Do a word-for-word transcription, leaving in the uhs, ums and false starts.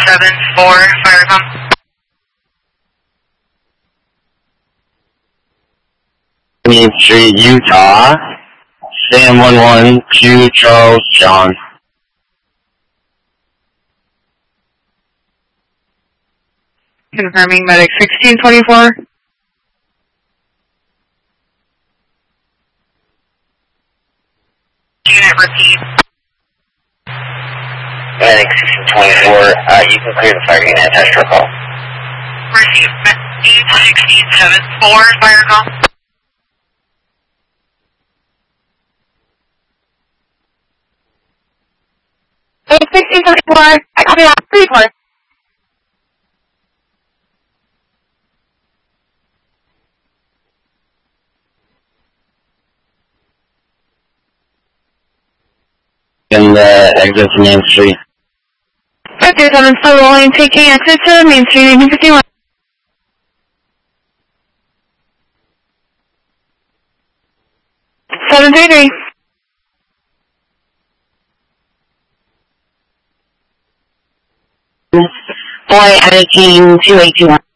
seven four, fire com. Main Street, Utah. Sam one one two Charles John. Confirming medic sixteen twenty-four. Unit repeat. Medic sixteen twenty-four, uh, you can clear the fire unit, attached to call. Receive eight sixteen seven four, fire call. eight sixteen twenty-four, I copy that, three four. In the exit to Main Street. fifty-seven, still rolling, taking exit to Main Street, eighteen fifty-one. seven three three. Boy, editing two eight two one.